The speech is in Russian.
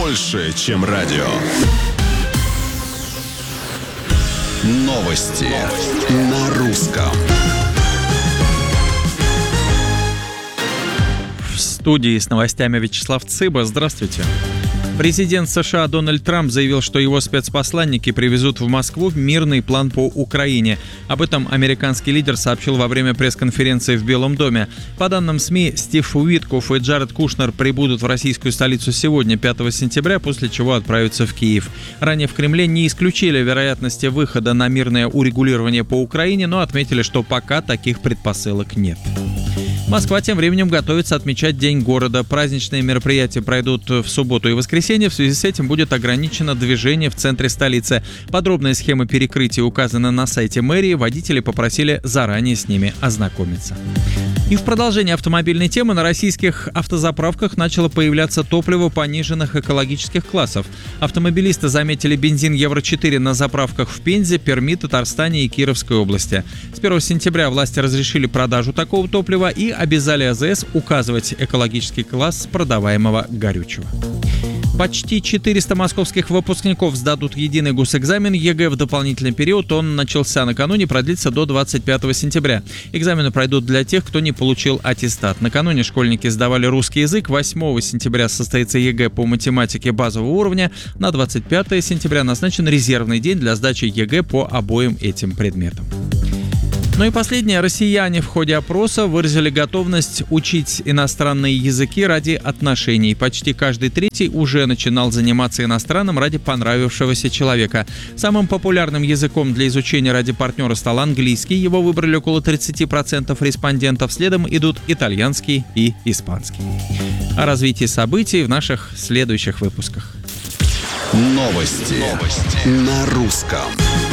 больше, чем радио. Новости на русском. В студии с новостями Вячеслав Цыба. Здравствуйте. Президент США Дональд Трамп заявил, что его спецпосланники привезут в Москву мирный план по Украине. Об этом американский лидер сообщил во время пресс-конференции в Белом доме. По данным СМИ, Стив Уиткоф и Джаред Кушнер прибудут в российскую столицу сегодня, 5 сентября, после чего отправятся в Киев. Ранее в Кремле не исключили вероятности выхода на мирное урегулирование по Украине, но отметили, что пока таких предпосылок нет. Москва тем временем готовится отмечать День города. Праздничные мероприятия пройдут в субботу и воскресенье. В связи с этим будет ограничено движение в центре столицы. Подробная схема перекрытия указана на сайте мэрии. Водители попросили заранее с ними ознакомиться. И в продолжение автомобильной темы на российских автозаправках начало появляться топливо пониженных экологических классов. Автомобилисты заметили бензин Евро-4 на заправках в Пензе, Перми, Татарстане и Кировской области. С 1 сентября власти разрешили продажу такого топлива и обязали АЗС указывать экологический класс продаваемого горючего. Почти 400 московских выпускников сдадут единый госэкзамен ЕГЭ в дополнительный период. Он начался накануне, продлится до 25 сентября. Экзамены пройдут для тех, кто не получил аттестат. Накануне школьники сдавали русский язык. 8 сентября состоится ЕГЭ по математике базового уровня. На 25 сентября назначен резервный день для сдачи ЕГЭ по обоим этим предметам. Ну и последнее. Россияне в ходе опроса выразили готовность учить иностранные языки ради отношений. Почти каждый третий уже начинал заниматься иностранным ради понравившегося человека. Самым популярным языком для изучения ради партнера стал английский. Его выбрали около 30% респондентов. Следом идут итальянский и испанский. О развитии событий в наших следующих выпусках. Новости на русском.